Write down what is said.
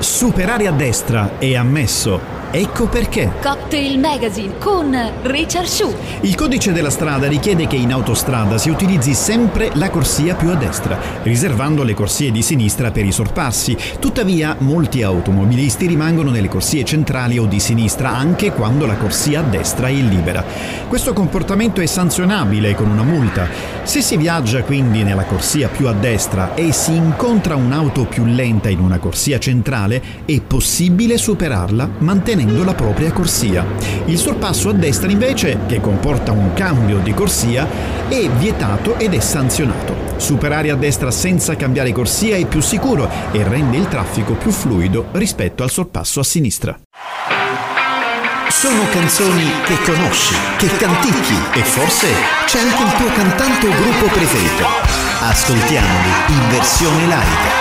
Superare a destra è ammesso. Ecco perché. Cocktail Magazine con Richard Shu. Il codice della strada richiede che in autostrada si utilizzi sempre la corsia più a destra, riservando le corsie di sinistra per i sorpassi. Tuttavia, molti automobilisti rimangono nelle corsie centrali o di sinistra anche quando la corsia a destra è libera. Questo comportamento è sanzionabile con una multa. Se si viaggia quindi nella corsia più a destra e si incontra un'auto più lenta in una corsia centrale, è possibile superarla mantenendo la propria corsia. Il sorpasso a destra invece, che comporta un cambio di corsia, è vietato ed è sanzionato. Superare a destra senza cambiare corsia è più sicuro e rende il traffico più fluido rispetto al sorpasso a sinistra. Sono canzoni che conosci, che canticchi e forse c'è anche il tuo cantante o gruppo preferito. Ascoltiamoli in versione live.